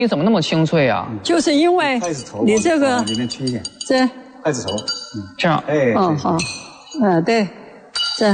你怎么那么清脆啊？ 就是因为你这个里面轻一点， 这筷子头， 这样， 哎， 哦好，对，这，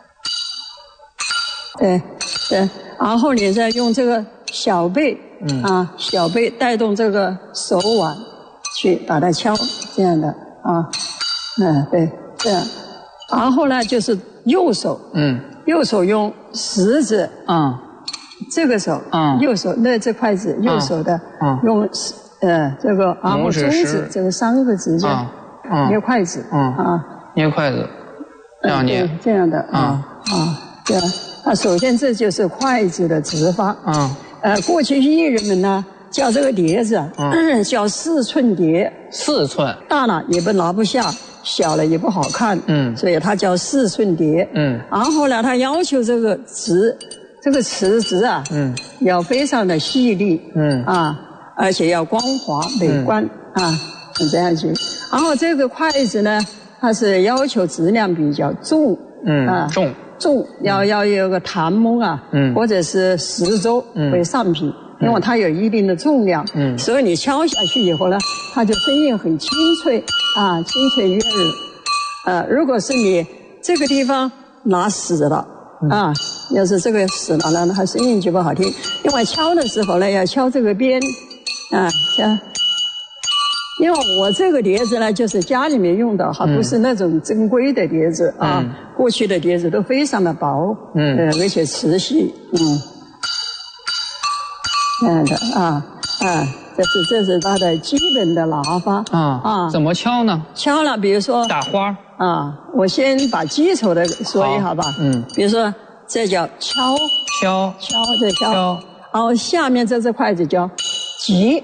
对，然后你再用这个小背，小背带动这个手腕去把它敲，这样的啊，对，这样，然后呢就是右手，右手用食指，这个手，右手那这筷子，右手的，用这个，然后中指这个3个指尖捏筷子， 捏筷子，这样捏， 这样的这样。首先这就是筷子的指法，过去艺人们呢叫这个碟子，叫4寸碟，4寸，大了也拿不下，小了也不好看，所以它叫4寸碟，然后呢，他要求这个瓷质啊，要非常的细腻，而且要光滑美观，这样去。然后这个筷子呢，它是要求质量比较重，重要有个檀木啊，或者是石洲为上品，因为它有一定的重量，所以你敲下去以后呢，它就声音很清脆，清脆悦耳。如果是你这个地方拿死了。要是这个死了呢，它声音就不好听。因为敲的时候呢，要敲这个边，敲。因为我这个碟子呢，就是家里面用的，还不是那种珍贵的碟子过去的碟子都非常的薄，而且磁细，这样的这是它的基本的拿法怎么敲呢？ 敲了，比如说打花我先把基础的说一下吧。比如说这叫敲，这敲，然后下面这只筷子叫击，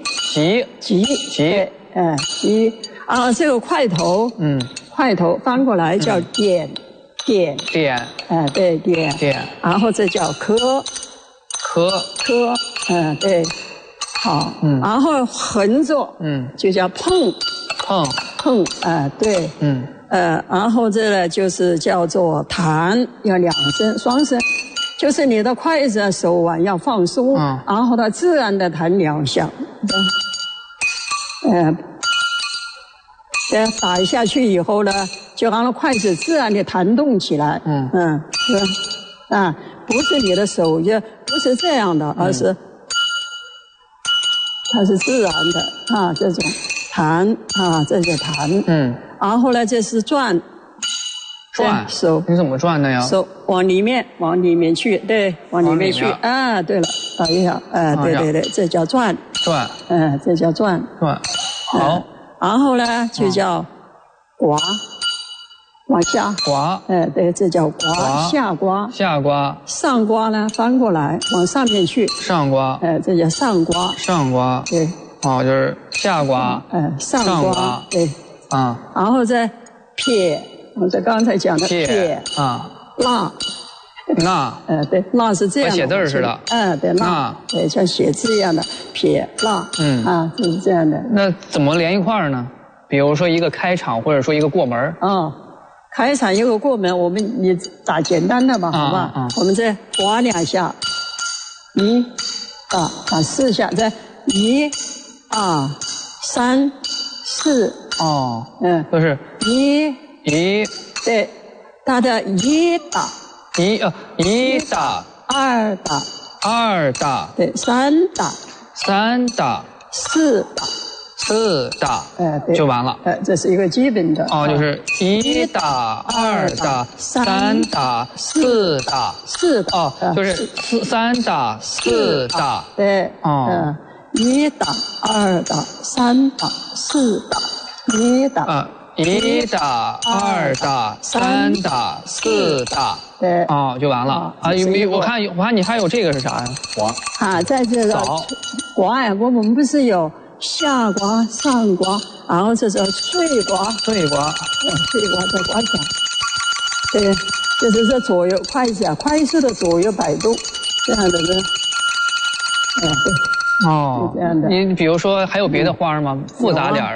然后这个筷头，筷头翻过来叫点，对，点，然后这叫磕，对，好，然后横着，就叫碰，对，然后这呢就是叫做弹，要2声双声，就是你的筷子手腕要放松，然后它自然的弹2下，打下去以后呢，就让筷子自然的弹动起来，不是你的手就不是这样的，而是它是自然的这种弹这就弹，然后呢这是转，手你怎么转的呀？ 手往里面去，对，往里面去，对了，打一下，对，这叫转，这叫转， 好， 然后呢就叫刮，往下刮， 对，这叫刮，下刮，上刮呢翻过来往上面去， 上刮， 这叫上刮，对， 就是下刮， 上刮，对，然后再撇，我这刚才讲的撇，捺，对，捺是这样的， 和写字似的， 对，捺，对，像写字一样的撇捺，就是这样的。 那怎么连一块儿呢？比如说一个开场，或者说一个过门。 开场一个过门，你打简单的吧，好吧？我们再刮2下，1，打4下，再1、2、3、4， 就是 1，对，它的1打 ，1打 ，2打 ，2打， 对，3打 ，3打 ，4打。 4打， 对， 就完了。 这是一个基本的。 就是1打、2打、3打、4打，就是3打、4打。 对，1打、2打、3打、4打，1打。 1打、2打、3打、4打。 对， 就完了。我看你还有这个是啥呀？ 刮。在这个刮呀，我们不是有。下刮、上刮，然后这是碎刮，碎刮再刮起来。对，就是这左右筷子快速的左右摆动，这样的对。是这样的。 你比如说还有别的花吗？复杂点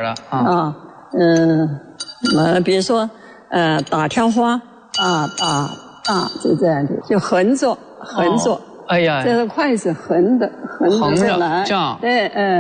的比如说打挑花打就这样的，就横着。哎呀，这个筷子横着来， 这样， 对，